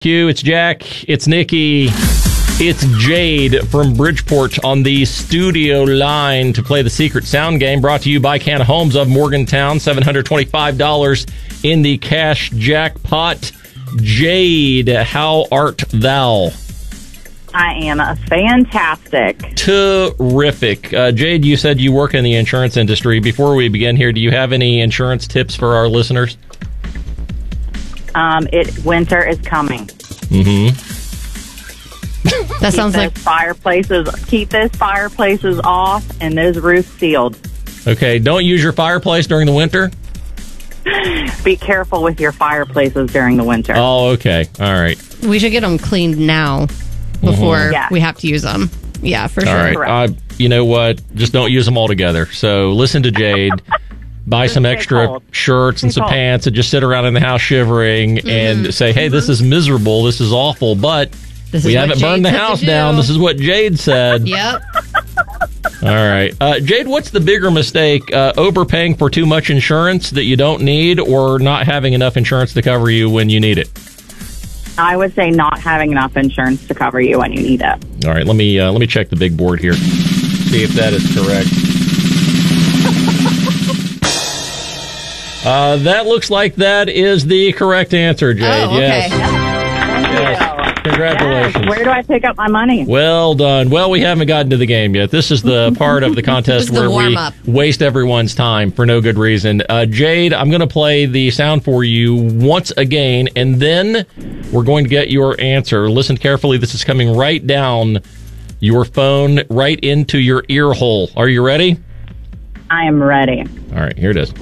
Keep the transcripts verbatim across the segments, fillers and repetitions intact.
Q, it's Jack, it's Nikki, it's Jade from Bridgeport on the studio line to play the Secret Sound game, brought to you by Canna Homes of Morgantown. seven hundred twenty-five dollars in the cash jackpot. Jade, how art thou? I am a fantastic. Terrific. Uh, Jade, you said you work in the insurance industry. Before we begin here, do you have any insurance tips for our listeners? Um, it winter is coming. Mm-hmm. That sounds keep like those fireplaces. Keep those fireplaces off and those roofs sealed. Okay, don't use your fireplace during the winter? Be careful with your fireplaces during the winter. Oh, okay. All right. we should get them cleaned now before Mm-hmm. Yeah. we have to use them. Yeah, for sure. All right. Uh, you know what? Just don't use them all together. So listen to Jade. Buy some stay extra cold. shirts and Stay some cold. pants and just sit around in the house shivering and say, hey, this is miserable. This is awful. But This we is what haven't Jade burned the said to house do. down. This is what Jade said. Yep. All right. Uh, Jade, what's the bigger mistake? Uh, overpaying for too much insurance that you don't need, or not having enough insurance to cover you when you need it? I would say not having enough insurance to cover you when you need it. All right. Let me uh, let me check the big board here. See if that is correct. Uh, that looks like that is the correct answer, Jade. Oh, okay. Yes. Thank Yes. you. Congratulations. Yes. Where do I pick up my money? Well done. Well, we haven't gotten to the game yet. This is the part of the contest This is the where we warm-up. waste everyone's time for no good reason. Uh, Jade, I'm going to play the sound for you once again, and then we're going to get your answer. Listen carefully. This is coming right down your phone, right into your ear hole. Are you ready? I am ready. All right, here it is.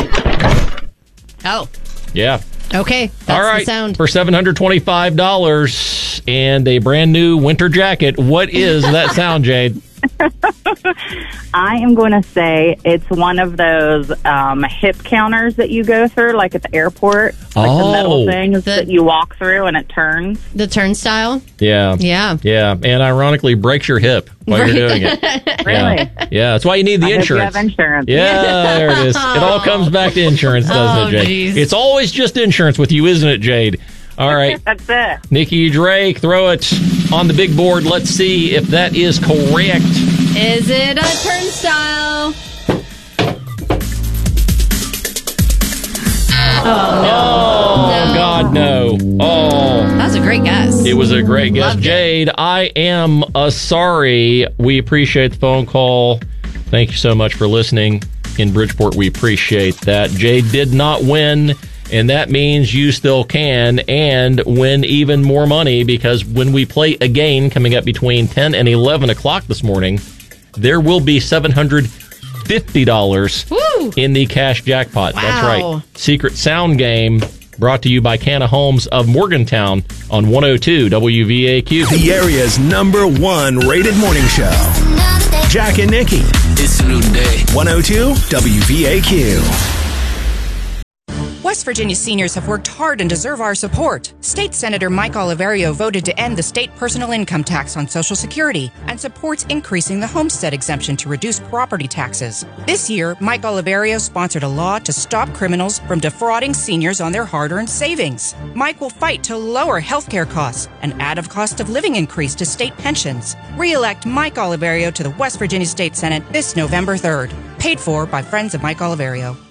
Oh, Yeah. okay. That's All right. the sound. For seven hundred twenty-five dollars and a brand new winter jacket, what is that sound, Jade? I am going to say it's one of those um, hip counters that you go through, like at the airport. Like Oh. the metal things The- that you walk through and it turns. The turnstile. Yeah. Yeah. Yeah. And ironically, breaks your hip while Right. you're doing it. Really? Yeah. Yeah. That's why you need the I hope you insurance. have insurance. Yeah, there it is. It all comes back to insurance, doesn't Oh, it, Jade? geez. It's always just insurance with you, isn't it, Jade? All right. That's it. Nikki Drake, throw it on the big board. Let's see if that is correct. Is it a turnstile? Oh, God, no. Oh. That was a great guess. It was a great guess. Loved it. Jade, I am uh, sorry. We appreciate the phone call. Thank you so much for listening. In Bridgeport, we appreciate that. Jade did not win, and that means you still can and win even more money, because when we play again coming up between ten and eleven o'clock this morning, there will be seven hundred fifty dollars Woo! in the cash jackpot. That's Wow. right. Secret Sound Game, brought to you by Canna Homes of Morgantown on one oh two W V A Q. The area's number one rated morning show. Jack and Nikki. It's a new day. one oh two W V A Q. West Virginia seniors have worked hard and deserve our support. State Senator Mike Oliverio voted to end the state personal income tax on Social Security and supports increasing the homestead exemption to reduce property taxes. This year, Mike Oliverio sponsored a law to stop criminals from defrauding seniors on their hard-earned savings. Mike will fight to lower health care costs and add a cost of living increase to state pensions. Re-elect Mike Oliverio to the West Virginia State Senate this November third. Paid for by Friends of Mike Oliverio.